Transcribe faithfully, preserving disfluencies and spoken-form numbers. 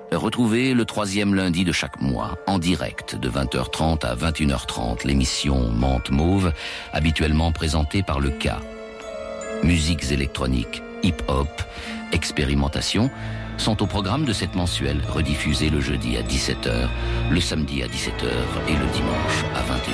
Retrouvez le troisième lundi de chaque mois, en direct, de vingt heures trente à vingt et une heures trente, l'émission Menthe Mauve, habituellement présentée par le K. Musiques électroniques, hip-hop, expérimentation sont au programme de cette mensuelle, rediffusée le jeudi à dix-sept heures, le samedi à dix-sept heures et le dimanche à vingt et une heures.